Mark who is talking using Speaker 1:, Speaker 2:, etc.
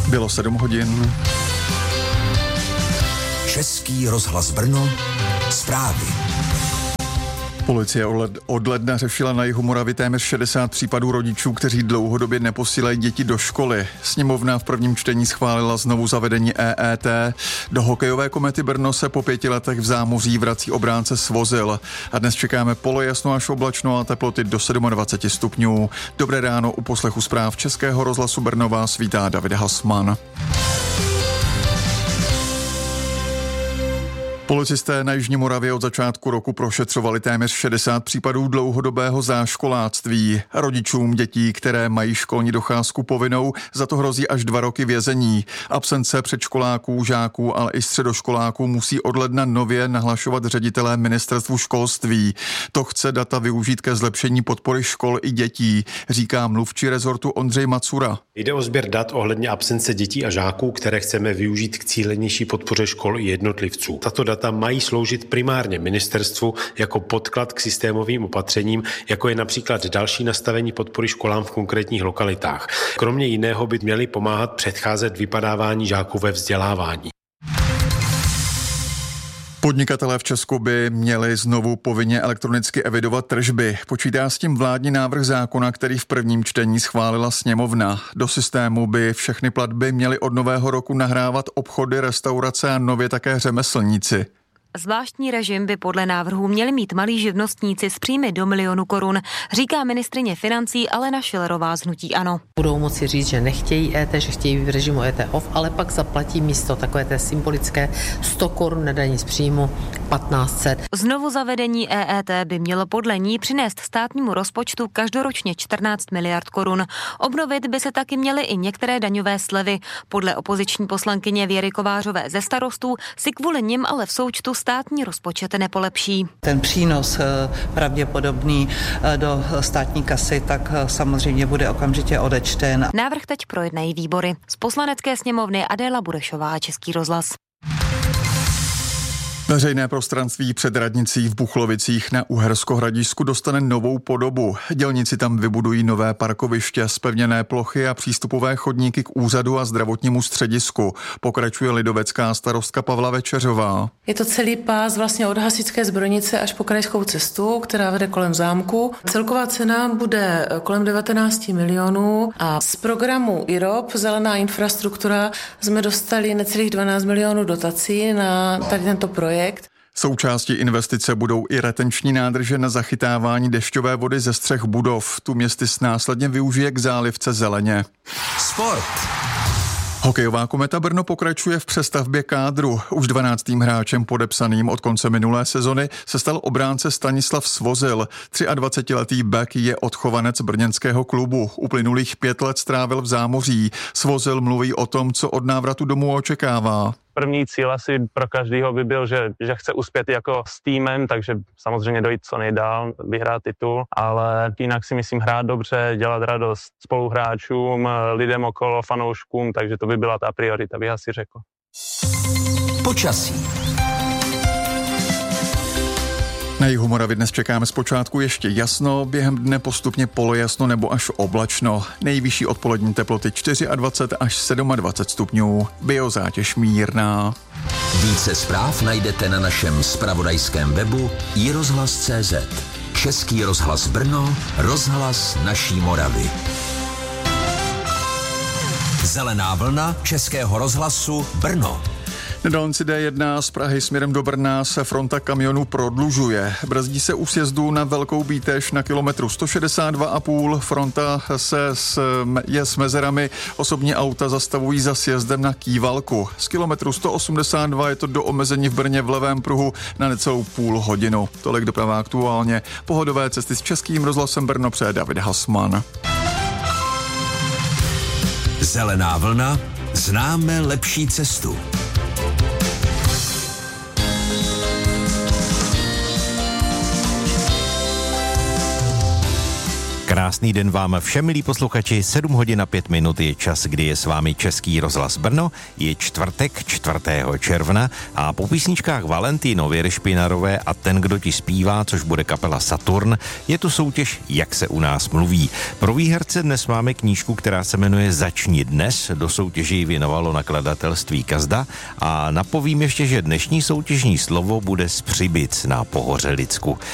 Speaker 1: Bylo 7 hodin.
Speaker 2: Český rozhlas Brno, zprávy.
Speaker 1: Policie od ledna řešila na jihu Moravy téměř 60 případů rodičů, kteří dlouhodobě neposílají děti do školy. Sněmovna v prvním čtení schválila znovu zavedení EET. Do hokejové Komety Brno se po 5 letech v zámoří vrací obránce Svozil. A dnes čekáme polojasno až oblačno a teploty do 27 stupňů. Dobré ráno, u poslechu zpráv Českého rozhlasu Brno vás vítá David Hasman. Policisté na jižní Moravě od začátku roku prošetřovali téměř 60 případů dlouhodobého záškoláctví. Rodičům dětí, které mají školní docházku povinnou, za to hrozí až 2 roky vězení. Absence předškoláků, žáků, ale i středoškoláků musí od ledna nově nahlašovat ředitelé ministerstvu školství. To chce data využít ke zlepšení podpory škol i dětí, říká mluvčí rezortu Ondřej Macura.
Speaker 3: Jde o sběr dat ohledně absence dětí a žáků, které chceme využít k cílenější podpoře škol i jednotlivců. Tato data mají sloužit primárně ministerstvu jako podklad k systémovým opatřením, jako je například další nastavení podpory školám v konkrétních lokalitách. Kromě jiného by měly pomáhat předcházet vypadávání žáků ve vzdělávání.
Speaker 1: Podnikatelé v Česku by měli znovu povinně elektronicky evidovat tržby. Počítá s tím vládní návrh zákona, který v prvním čtení schválila sněmovna. Do systému by všechny platby měly od nového roku nahrávat obchody, restaurace a nově také řemeslníci.
Speaker 4: Zvláštní režim by podle návrhu měli mít malí živnostníci s příjmy do 1 milionu korun, říká ministryně financí Alena Schillerová z hnutí ANO.
Speaker 5: Budou moci říct, že nechtějí EET, že chtějí v režimu EET off, ale pak zaplatí místo takové té symbolické 100 korun na daní z příjmu 1500.
Speaker 4: Znovu zavedení EET by mělo podle ní přinést státnímu rozpočtu každoročně 14 miliard korun. Obnovit by se taky měly i některé daňové slevy. Podle opoziční poslankyně Věry Kovářové ze Starostů si kvůli nim ale v součtu státní rozpočet nepolepší.
Speaker 6: Ten přínos pravděpodobný do státní kasy tak samozřejmě bude okamžitě odečten.
Speaker 4: Návrh teď projednají výbory. Z Poslanecké sněmovny Adéla Burešová, Český rozhlas.
Speaker 1: Veřejné prostranství před radnicí v Buchlovicích na Uhersko-Hradišťsku dostane novou podobu. Dělníci tam vybudují nové parkoviště, zpevněné plochy a přístupové chodníky k úřadu a zdravotnímu středisku. Pokračuje lidovecká starostka Pavla Večeřová.
Speaker 7: Je to celý pás vlastně od Hasičské Zbrojnice až po krajskou cestu, která vede kolem zámku. Celková cena bude kolem 19 milionů a z programu IROP Zelená infrastruktura jsme dostali necelých 12 milionů dotací na tady tento projekt.
Speaker 1: Součástí investice budou i retenční nádrže na zachytávání dešťové vody ze střech budov. Tu městys následně využije k zálivce zeleně.
Speaker 2: Sport.
Speaker 1: Hokejová Kometa Brno pokračuje v přestavbě kádru. Už 12. hráčem podepsaným od konce minulé sezony se stal obránce Stanislav Svozil. 23letý back je odchovanec brněnského klubu. Uplynulých 5 let strávil v zámoří. Svozil mluví o tom, co od návratu domů očekává.
Speaker 8: První cíl asi pro každého by byl, že chce uspět jako s týmem, takže samozřejmě dojít co nejdál, vyhrát titul, ale jinak si myslím hrát dobře, dělat radost spoluhráčům, lidem okolo, fanouškům, takže to by byla ta priorita, bych asi řekl.
Speaker 2: Počasí.
Speaker 1: Na jihu Moravy dnes čekáme zpočátku ještě jasno, během dne postupně polojasno nebo až oblačno. Nejvyšší odpolední teploty 24 až 27 stupňů, biozátěž mírná.
Speaker 2: Více zpráv najdete na našem zpravodajském webu iRozhlas.cz. Český rozhlas Brno, rozhlas naší Moravy. Zelená vlna Českého rozhlasu Brno.
Speaker 1: Na dálnici D1 z Prahy směrem do Brna se fronta kamionů prodlužuje. Brzdí se u sjezdu na Velkou Bítež na kilometru 162,5. Fronta je s mezerami. Osobní auta zastavují za sjezdem na Kývalku. Z kilometru 182 je to do omezení v Brně v levém pruhu na necelou půl hodinu. Tolik doprava aktuálně. Pohodové cesty s Českým rozhlasem Brno přeje David Hasman.
Speaker 2: Zelená vlna. Známe lepší cestu.
Speaker 9: Krásný den vám všem, milí posluchači, 7 hodin a 5 minut je čas, kdy je s vámi Český rozhlas Brno, je čtvrtek 4. června a po písničkách Valentino, Věry Špinarové a Ten, kdo ti zpívá, což bude kapela Saturn, je tu soutěž Jak se u nás mluví. Pro výherce dnes máme knížku, která se jmenuje Začni dnes, do soutěže ji věnovalo nakladatelství Kazda a napovím ještě, že dnešní soutěžní slovo bude z Přibic na Pohořelicku.